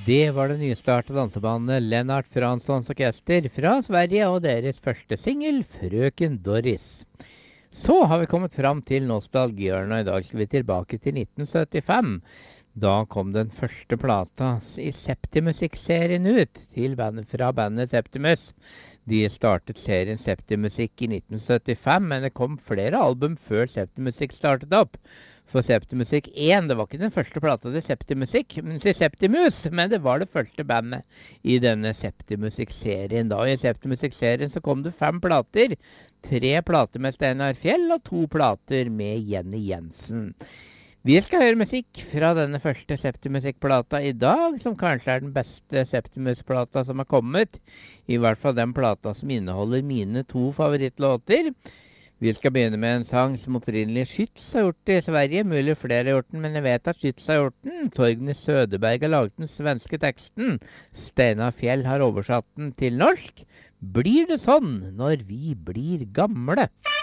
Det var det nystartede dansebandet Lennart Franssons orkester fra Sverige og deres første singel, Frøken Doris. Så har vi kommet fram til nostalgihjørnet, og i dag skal vi tilbake til 1975. Da kom den første plata i Septimusikk-serien ut til fra bandet Septimus. De startet serien Septimusikk i 1975, men det kom flere album før Septimusikk startet opp. For Septimusikk 1, det var ikke den første plata til Septimus, men det var det første bandet i denne Septimusikk-serien. Da i Septimusikk-serien så kom det 5 plater. 3 plater med Steinar Fjell og 2 plater med Jenny Jensen. Vi skal høre musikk fra denne første Septimusikk-plata i dag, som kanskje er den beste Septimus-plata som har kommet. I hvert fall den plata som inneholder mine 2 favorittlåter. Vi skal begynne med en sang som opprinnelig Skytz har gjort i Sverige. Mulig flere har gjort den, men jeg vet at Skytz har gjort den. Torgny Søderberg har laget den svenske teksten. Steinar Fjell har oversatt den til norsk. Blir det sånn når vi blir gamle?